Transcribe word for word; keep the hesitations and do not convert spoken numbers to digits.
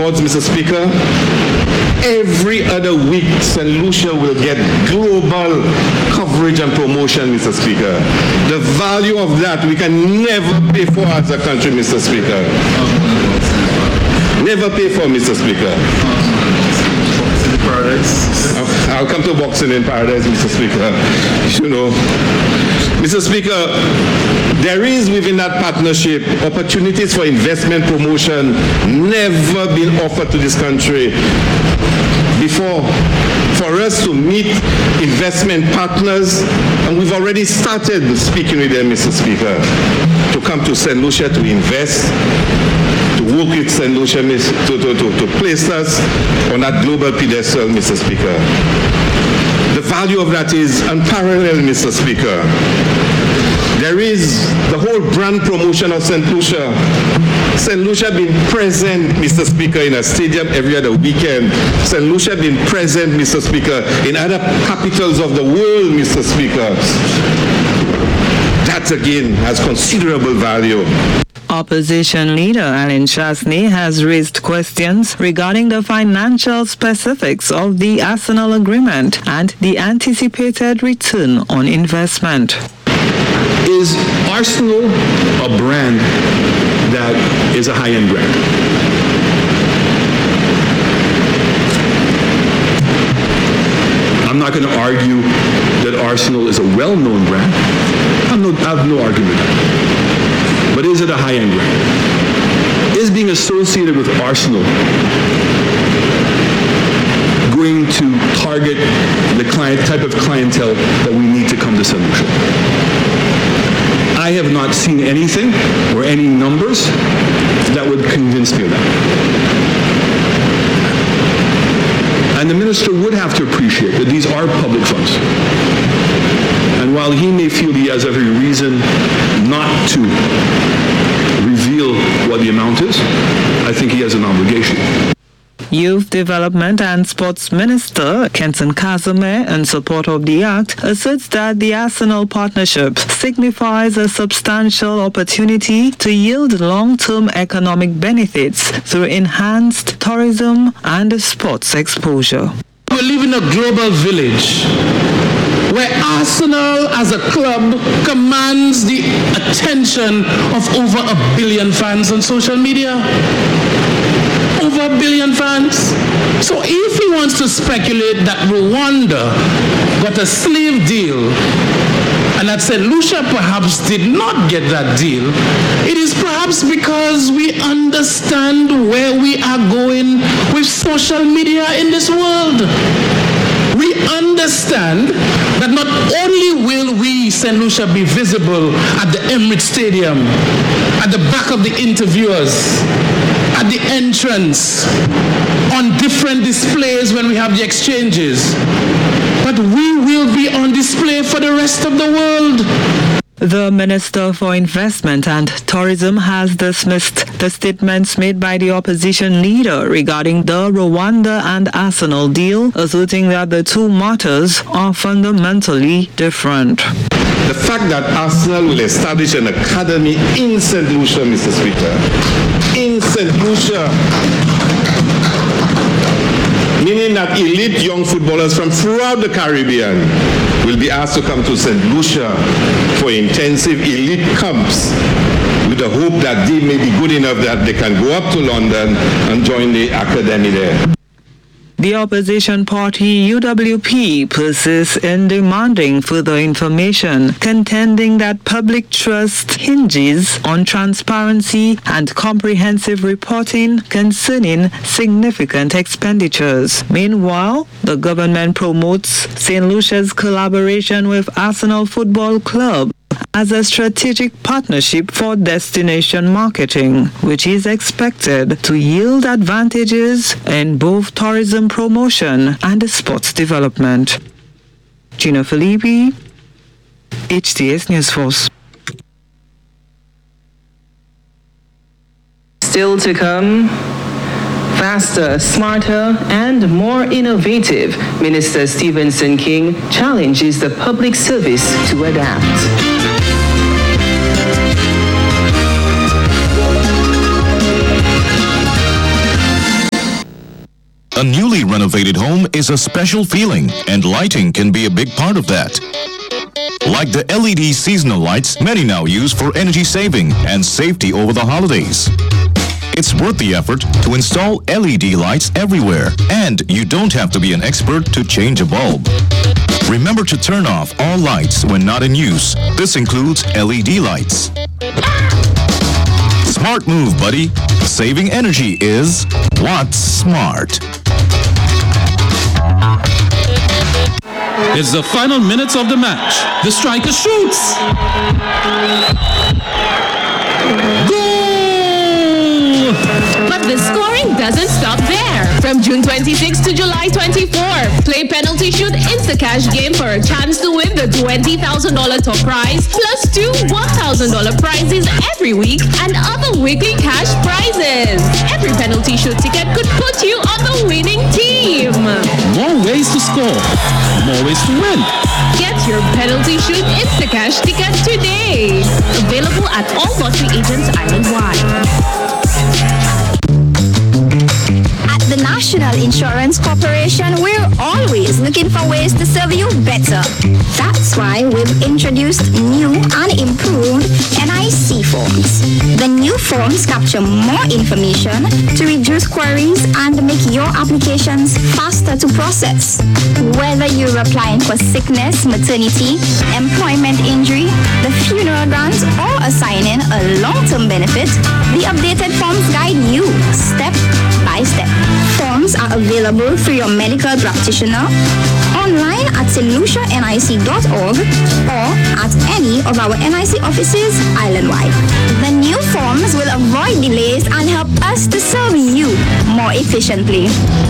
Awards, Mister Speaker, every other week, Saint Lucia will get global coverage and promotion, Mister Speaker. The value of that we can never pay for as a country, Mister Speaker. Never pay for, Mister Speaker. I'll come to boxing in paradise, Mister Speaker. You know, Mister Speaker, there is within that partnership opportunities for investment promotion never been offered to this country before. For us to meet investment partners, and we've already started speaking with them, Mister Speaker, to come to Saint Lucia to invest, to work with Saint Lucia, to, to, to, to place us on that global pedestal, Mister Speaker. The value of that is unparalleled, Mister Speaker. There is the whole brand promotion of Saint Lucia. Saint Lucia being present, Mister Speaker, in a stadium every other weekend. Saint Lucia being present, Mister Speaker, in other capitals of the world, Mister Speaker. That again has considerable value. Opposition leader Alan Chasney has raised questions regarding the financial specifics of the Arsenal agreement and the anticipated return on investment. Is Arsenal a brand that is a high-end brand? I'm not going to argue that Arsenal is a well-known brand. I have no, I have no argument with that. But is it a high-end brand? Is being associated with Arsenal going to target the client type of clientele that we need to come to Saint Lucia? I have not seen anything or any numbers that would convince me of that. And the minister would have to appreciate that these are public funds. And while he may feel he has every reason not to reveal what the amount is, I think he has an obligation. Youth Development and Sports Minister Kenson Kazame, in support of the Act, asserts that the Arsenal partnership signifies a substantial opportunity to yield long-term economic benefits through enhanced tourism and sports exposure. We live in a global village where Arsenal as a club commands the attention of over a billion fans on social media. Over a billion fans. So if he wants to speculate that Rwanda got a slave deal and that Saint Lucia perhaps did not get that deal, it is perhaps because we understand where we are going with social media in this world. We understand that not only will we, Saint Lucia, be visible at the Emirates Stadium, at the back of the interviewers, at the entrance, on different displays when we have the exchanges, but we will be on display for the rest of the world. The Minister for Investment and Tourism has dismissed the statements made by the opposition leader regarding the Rwanda and Arsenal deal, asserting that the two matters are fundamentally different. The fact that Arsenal will establish an academy in Saint Lucia, Mister Speaker, in Saint Lucia, meaning that elite young footballers from throughout the Caribbean will be asked to come to Saint Lucia for intensive elite camps with the hope that they may be good enough that they can go up to London and join the academy there. The opposition party U W P persists in demanding further information, contending that public trust hinges on transparency and comprehensive reporting concerning significant expenditures. Meanwhile, the government promotes Saint Lucia's collaboration with Arsenal Football Club as a strategic partnership for destination marketing, which is expected to yield advantages in both tourism promotion and sports development. Gina Filippi, H T S News Force. Still to come, faster, smarter, and more innovative, Minister Stephenson King challenges the public service to adapt. A newly renovated home is a special feeling, and lighting can be a big part of that. Like the L E D seasonal lights many now use for energy saving and safety over the holidays. It's worth the effort to install L E D lights everywhere, and you don't have to be an expert to change a bulb. Remember to turn off all lights when not in use. This includes L E D lights. Smart move, buddy. Saving energy is what's smart. It's the final minutes of the match. The striker shoots. Goal! But the scoring doesn't stop there. From June twenty-sixth to July twenty-fourth, play Penalty Shoot Instacash game for a chance to win the twenty thousand dollars top prize plus two one thousand dollars prizes every week and other weekly cash prizes. Every Penalty Shoot ticket could put you on the winning team. More ways to score. More ways to win. Get your Penalty Shoot Instacash ticket today. Available at all lottery agents island-wide. At the National Insurance Corporation, we're always looking for ways to serve you better. That's why we've introduced new and improved N I C forms. The new forms capture more information to reduce queries and make your applications faster to process. Whether you're applying for sickness, maternity, employment injury, the funeral grant, or assigning a long-term benefit, the updated forms guide you step by step. Forms are available through your medical practitioner, online at Saint Lucia N I C dot org, or at any of our N I C offices island-wide. The new forms will avoid delays and help us to serve you more efficiently.